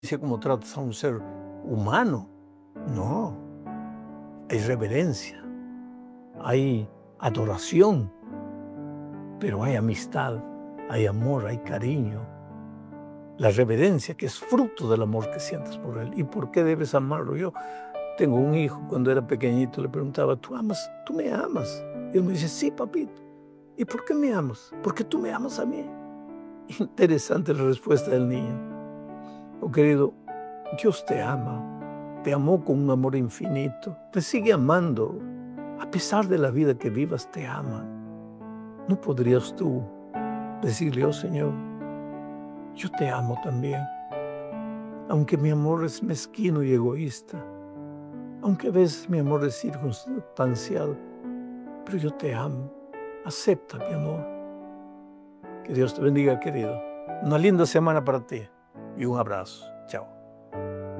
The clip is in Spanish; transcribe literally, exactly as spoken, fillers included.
como tratas a un ser humano. No, hay reverencia, hay adoración, pero hay amistad, hay amor, hay cariño. La reverencia, que es fruto del amor que sientes por él. ¿Y por qué debes amarlo? Yo tengo un hijo, cuando era pequeñito le preguntaba, ¿tú amas? ¿Tú me amas? Y él me dice, sí, papito. ¿Y por qué me amas? Porque tú me amas a mí. Interesante la respuesta del niño. Oh, querido, Dios te ama, te amó con un amor infinito, te sigue amando, a pesar de la vida que vivas, te ama. ¿No podrías tú decirle, oh Señor, yo te amo también? Aunque mi amor es mezquino y egoísta, aunque a veces mi amor es circunstancial, pero yo te amo, acepta mi amor. Que Dios te bendiga, querido. Una linda semana para ti y un abrazo.